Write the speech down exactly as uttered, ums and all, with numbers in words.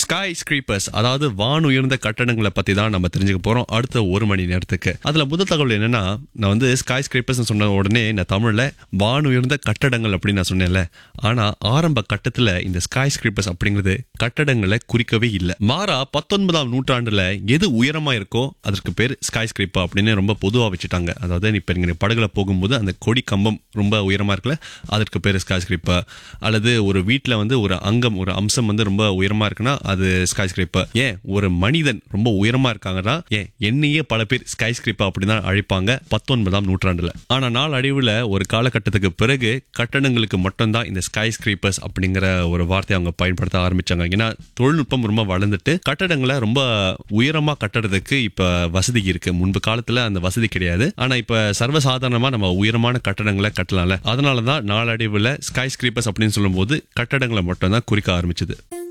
Sky ஸ்கிரீப்பர்ஸ், அதாவது வான் உயர்ந்த கட்டடங்களை பத்தி தான் நம்ம தெரிஞ்சுக்க போறோம் அடுத்த ஒரு மணி நேரத்துக்கு. அதுல முதல் தகவல் என்னன்னா, நான் வந்து ஸ்கை ஸ்கிரீப்பர்ஸ் சொன்ன உடனே நான் தமிழ்ல வான் உயர்ந்த கட்டடங்கள் அப்படின்னு நான் சொன்னேன்ல. ஆனா ஆரம்ப கட்டத்துல இந்த ஸ்கை ஸ்கிரீப்பர்ஸ் அப்படிங்கிறது கட்டடங்களை குறிக்கவே இல்லை. மாறா பத்தொன்பதாம் நூற்றாண்டுல எது உயரமா இருக்கோ அதற்கு பேர் ஸ்கை ஸ்கிரீப்பர் அப்படின்னு ரொம்ப பொதுவா வச்சுட்டாங்க. அதாவது இப்ப நீங்க படகுல போகும்போது அந்த கொடி கம்பம் ரொம்ப உயரமா இருக்குல்ல, அதற்கு பேர் ஸ்கை ஸ்கிரீப்பர். அல்லது ஒரு வீட்டுல வந்து ஒரு அங்கம் ஒரு அம்சம் வந்து ரொம்ப உயரமா இருக்குன்னா அது ஸ்கை ஸ்கிரீப்பர். ஏன் ஒரு மனிதன் ரொம்ப உயரமா இருக்காங்கன்னா ஏன் என்னையே பல பேர் ஸ்கை ஸ்கிரீப்பர் அப்படிதான் அழைப்பாங்க பத்தொன்பதாம் நூற்றாண்டுல. ஆனா நாள் அடைவுல ஒரு காலகட்டத்துக்கு பிறகு கட்டடங்களுக்கு மட்டும்தான் இந்த ஸ்கை ஸ்கிரீப்பர்ஸ் அப்படிங்கிற ஒரு வார்த்தையை அவங்க பயன்படுத்த ஆரம்பிச்சாங்க. ஏன்னா தொழில்நுட்பம் ரொம்ப வளர்ந்துட்டு கட்டடங்களை ரொம்ப உயரமா கட்டுறதுக்கு இப்ப வசதி இருக்கு. முன்பு காலத்துல அந்த வசதி கிடையாது. ஆனா இப்ப சர்வசாதாரணமா நம்ம உயரமான கட்டடங்களை கட்டலாம்ல. அதனாலதான் நாளடைவுல ஸ்கை ஸ்கிரீப்பர்ஸ் அப்படின்னு சொல்லும் போது கட்டடங்களை மட்டும் தான் குறிக்க ஆரம்பிச்சது.